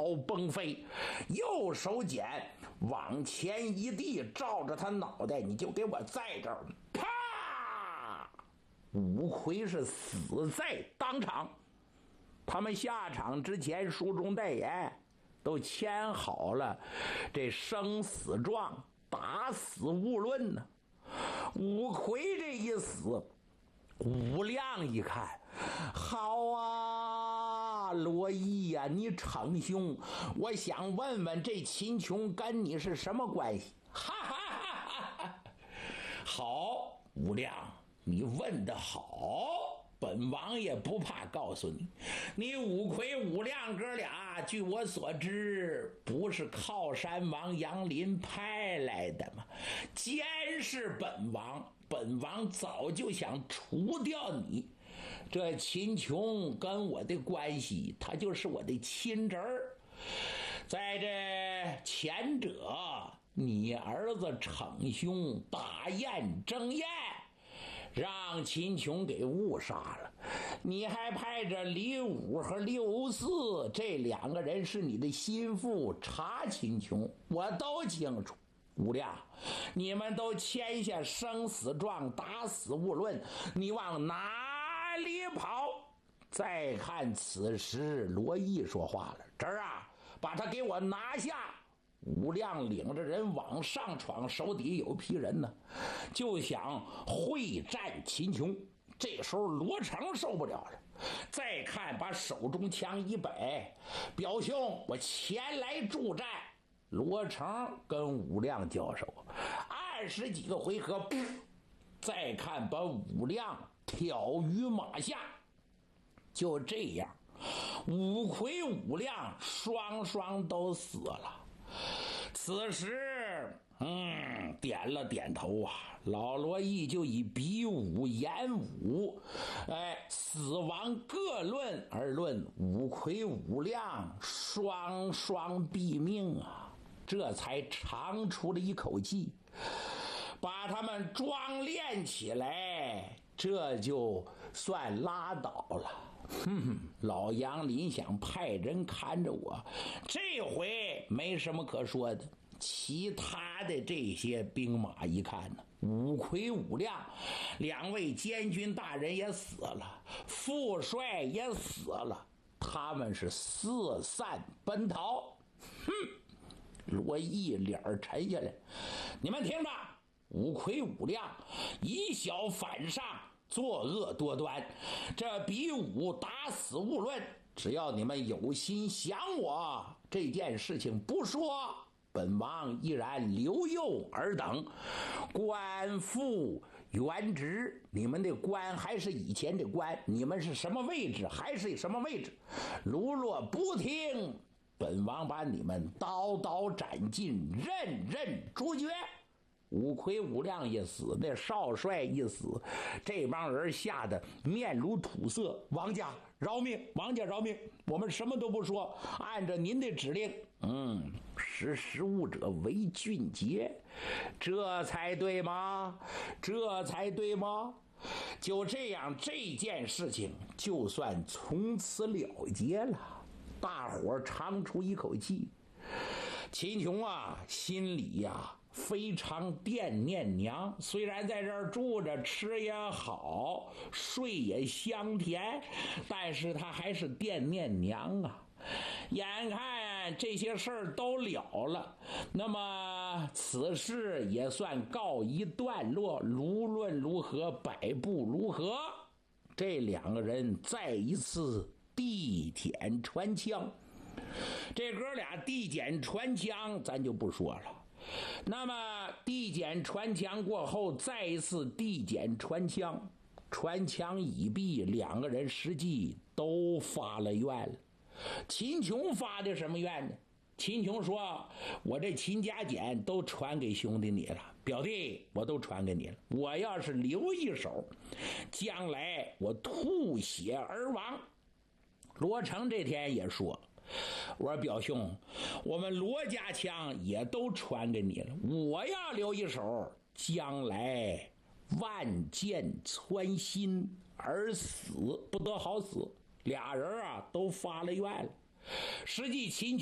刀崩飞，右手剪往前一递，照着他脑袋，你就给我在这儿，啪！五魁是死在当场。他们下场之前，书中代言都签好了这生死状，打死勿论呢。五魁这一死，武亮一看，好啊，罗毅呀，你逞凶，我想问问这秦琼跟你是什么关系？哈哈哈哈！好，武亮，你问得好，本王也不怕告诉你，你五魁武亮哥俩，据我所知，不是靠山王杨林派来的吗？监视本王，本王早就想除掉你。这秦琼跟我的关系，他就是我的亲侄儿。在这前者，你儿子逞凶，打雁争雁，让秦琼给误杀了。你还派着李武和刘四这两个人是你的心腹查秦琼，我都清楚。武亮，你们都签下生死状，打死勿论，你往哪里跑？再看此时，罗毅说话了：“侄儿啊，把他给我拿下！”武亮领着人往上闯，手底有批人呢，就想会战秦琼。这时候罗成受不了了，再看把手中枪一摆：“表兄，我前来助战。”罗成跟武亮交手20几个回合，再看把武亮挑于马下。就这样，五魁武亮双双都死了。此时点了点头啊，老罗毅就以比武言武，死亡各论而论，五魁武亮双双毙命啊，这才长出了一口气，把他们装殓起来，这就算拉倒了。老杨林想派人看着我，这回没什么可说的。其他的这些兵马一看呢，五魁武亮两位监军大人也死了，副帅也死了，他们是四散奔逃。罗毅脸沉下来，你们听着，五魁武亮以小反上，作恶多端，这比武打死勿论，只要你们有心想我，这件事情不说，本王依然留幼尔等，官复原职。你们的官还是以前的官，你们是什么位置还是什么位置，如若不听，本王把你们刀刀斩尽，任任诛绝。五魁武亮一死，那少帅一死，这帮人吓得面如土色。王家饶命，王家饶命，我们什么都不说，按照您的指令，识时务者为俊杰，这才对吗？这才对吗？就这样，这件事情就算从此了结了。大伙长出一口气。秦琼啊，心里呀非常惦念娘，虽然在这儿住着，吃也好，睡也香甜，但是他还是惦念娘啊。眼看这些事儿都了了，那么此事也算告一段落，无论如何，摆布如何，这两个人再一次递减传枪。这哥俩递减传枪咱就不说了，那么递减传枪过后，再一次递减传枪，传枪已毕，两个人实际都发了愿了。秦琼发的什么愿呢？秦琼说，我这秦家简都传给兄弟你了，表弟我都传给你了，我要是留一手，将来我吐血而亡。罗成这天也说，我说表兄，我们罗家枪也都传给你了，我要留一手，将来万箭穿心而死，不得好死。俩人啊都发了愿了。实际秦